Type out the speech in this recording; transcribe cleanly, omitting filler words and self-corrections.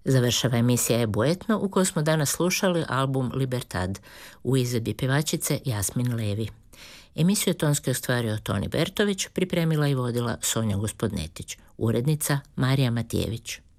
Završava emisija Ebuetno u kojoj smo danas slušali album Libertad u izvedbi pjevačice Jasmin Levi. Emisiju je tonski ostvario Toni Bertović, pripremila i vodila Sonja Gospodnetić, urednica Marija Matijević.